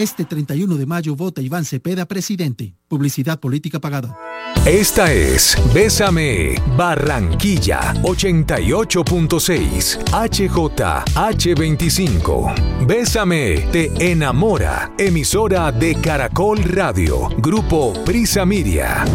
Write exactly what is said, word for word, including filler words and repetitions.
Este treinta y uno de mayo vota Iván Cepeda presidente. Publicidad política pagada. Esta es Bésame Barranquilla ochenta y ocho punto seis H J H veinticinco. Bésame te enamora. Emisora de Caracol Radio. Grupo Prisa Media.